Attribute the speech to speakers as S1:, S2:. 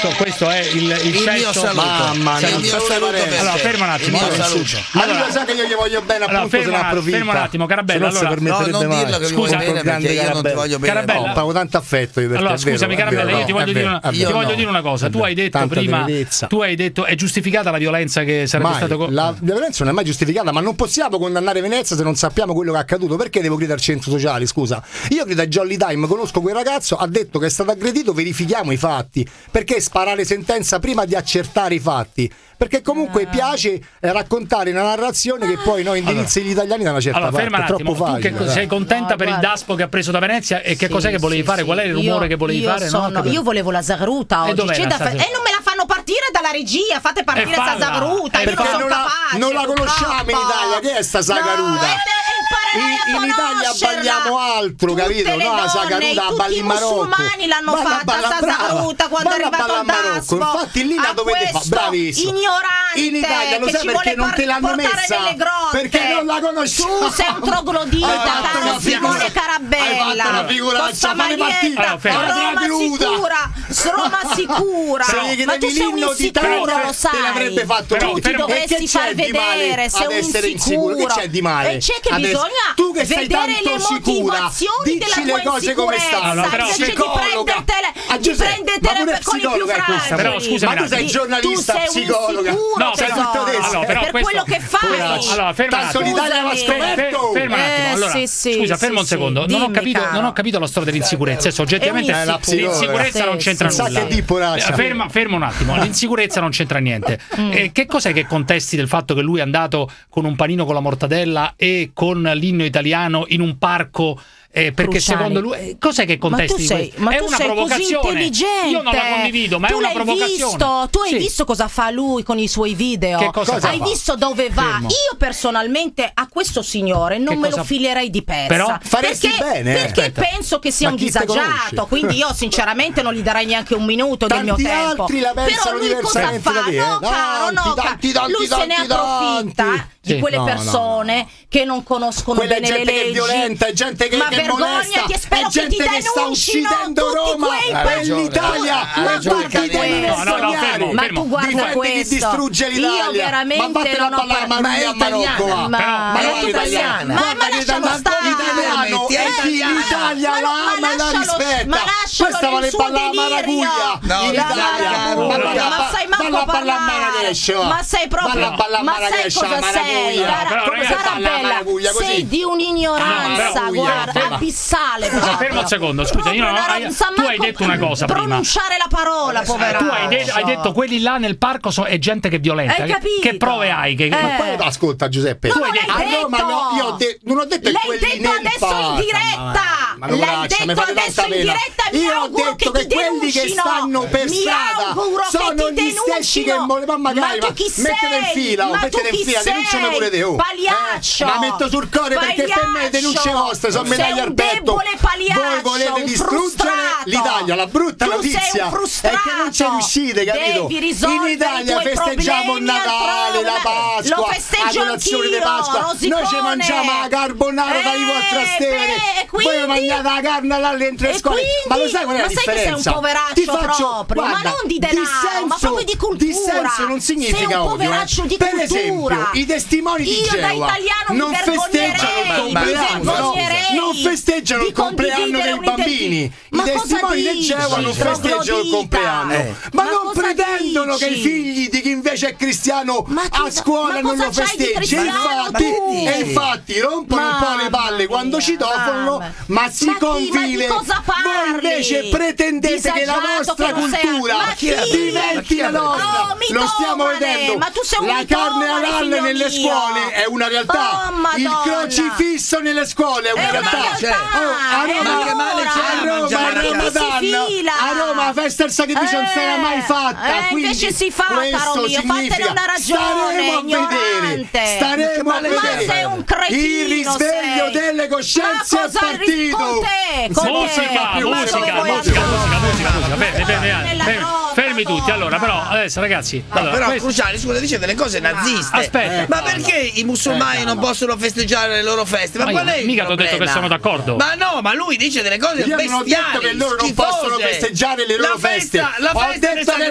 S1: questo è il
S2: mio saluto.
S3: Mamma mia,
S2: il mio saluto per
S1: allora
S2: te.
S1: ferma un attimo.
S2: Il mio saluto.
S3: Allora sa che io gli voglio bene, appunto, se ne approfitta.
S1: Ferma un attimo, Carabella.
S3: Se no,
S1: Allora,
S2: No, non dirlo che mi vuoi
S1: Scusa,
S2: bene, perché io non ti voglio bene.
S1: Carabella.
S3: Ho pago tanto affetto io per
S1: allora,
S3: te, è
S1: scusami,
S3: vero,
S1: Carabella,
S3: è
S1: io ti
S3: vero,
S1: voglio dire una cosa. Tu hai detto
S3: tanta
S1: prima,
S3: tenerezza.
S1: è giustificata la violenza che sarebbe stata
S3: la violenza non è mai giustificata, ma non possiamo condannare Venezia se non sappiamo quello che è accaduto. Perché devo gridare al centro sociale, scusa? Io grido a Jolly Time, conosco quel ragazzo, ha detto che è stato aggredito, verifichiamo i fatti. Perché sparare sentenza prima di accertare i fatti? Perché comunque piace raccontare una narrazione che poi noi indirizzi gli italiani da una certa parte.
S1: Ferma un attimo, tu che sei contenta per il daspo che ha preso da Venezia e che cos'è che volevi fare? Qual è il rumore che volevi fare?
S4: Io volevo la Zagruta oggi.
S1: E non
S4: me la fanno partire dalla regia, fate partire sta Zagruta.
S3: Perché non la conosciamo in Italia, che è sta Zagaruta? In Italia balliamo altro, capito? No, la Zagaruta la balli in Marocco.
S4: I musulmani l'hanno fatta sta Zagaruta quando è arrivato il daspo.
S3: Infatti lì la dovete fare, bravissimo.
S4: Ignorante,
S3: in Italia lo sai perché non te l'hanno messa? Perché non la conosciamo.
S4: Tu sei un troglodita, caro Simone Carabella.
S3: Hai fatto una figuraccia, fare partita.
S4: Roma sicura. Ma tu sei un insicuro, lo sai.
S3: Te l'avrebbe fatto
S4: tu ti dovresti far vedere, sei un insicuro.
S3: Che c'è di male?
S4: E c'è che bisogna
S3: tu che sei
S4: vedere le motivazioni
S3: dici
S4: della
S3: le
S4: tua
S3: cose come stanno.
S4: Invece di prendertele con i più fragili.
S1: Però scusami,
S3: ma tu sei giornalista, psicologa.
S1: No,
S4: per quello che fai.
S1: Allora, ferma un attimo.
S3: L'Italia va scoperto.
S1: Ferma un attimo. Allora, scusa, ferma un secondo. Non ho capito la storia dell'insicurezza. Oggettivamente l'insicurezza non c'entra nulla. Ferma un attimo. L'insicurezza non c'entra niente. Che cos'è che contesti del fatto che lui è andato con un panino con la mortadella e con l'inno italiano in un parco? Perché
S4: Cruciani,
S1: secondo lui cos'è che contesti?
S4: Ma tu sei così intelligente.
S1: Io non la condivido, ma è una provocazione.
S4: Tu hai visto cosa fa lui con i suoi video?
S1: Che cosa
S4: hai visto dove va? Io personalmente a questo signore non me lo filerei di pezza.
S1: Però
S3: faresti bene.
S4: Perché penso che sia un disagiato, quindi io sinceramente non gli darei neanche un minuto del mio tempo.
S3: Però lui cosa fa?
S4: No, caro, lui se ne approfitta di quelle persone che non conoscono bene le leggi.
S3: È violenta, è gente che
S4: vergognati e spero che ti denuncino
S3: Roma e l'Italia.
S4: Ma tu guarda questo,
S3: io
S4: veramente non ho
S3: parlato.
S4: Ma lascialo stare.
S3: L'Italia la ama e la rispetta. Questa vale parlare a Maraguglia in Italia.
S4: Ma sai manco parlare. Ma sei proprio, ma sai cosa sei? Carabella, sei di un'ignoranza, guarda, abissale.
S1: Ferma un secondo, scusa, tu hai detto una cosa prima.
S4: Pronunciare la parola, poveraccio.
S1: Tu hai detto quelli là nel parco è gente che è violenta.
S4: Hai capito?
S1: Che prove hai?
S3: Ma poi ascolta Giuseppe.
S4: No, io
S3: non ho detto
S4: quelli
S3: nel
S4: adesso
S3: parco.
S4: in diretta. L'hai detto adesso in diretta.
S3: Io ho detto che quelli che stanno per strada sono gli stessi che volevano magari mettere in fila, denunciami pure te.
S4: Pagliaccio.
S3: Ma metto sul cuore perché per me denunce vostre sono medaglie al petto. Voi volete distruggere l'Italia. La brutta notizia è che non ci riuscite, capito? In Italia festeggiamo il Natale, la Pasqua, la colazione di Pasqua. Noi ci mangiamo la carbonara da Ivo a Trastevere. Voi mangiate la carne all'entre le scuole. Ma lo sai qual è la differenza?
S4: Ma sai che sei un poveraccio proprio? Ma non di denaro, ma proprio di cultura.
S3: Dissenso non significa
S4: sei un poveraccio di cultura.
S3: Per esempio, i testimoni di Geova non festeggiano il compleanno, non festeggiano il compleanno dei bambini. I testimoni di Geova non festeggiano il compleanno, ma non pretendono che i figli di chi invece è cristiano a scuola non lo festeggi. E infatti rompono un po' le palle quando citofonano, ma si convive. Voi invece pretendete che la vostra cultura diventi la nostra. Lo stiamo vedendo. La carne halal nelle scuole è una realtà. Il crocifisso nelle scuole è una realtà. A Roma la festa del sacrificio non si era mai fatta.
S4: Invece si fa, caro mio, fatene una ragione.
S3: Staremo a vedere.
S4: Sei un cretino,
S3: il risveglio delle coscienze è partito.
S1: Musica. Fermi tutti. Allora, però, adesso ragazzi.
S2: Però Cruciani, scusa, dice delle cose naziste.
S1: Aspetta.
S2: Ma perché i musulmani non possono festeggiare le loro feste? Ma qual è il
S1: mica ti ho detto che sono d'accordo.
S2: Ma no, ma lui dice delle cose bestiali.
S3: Io non ho detto che loro non possono festeggiare le loro feste.
S2: La festa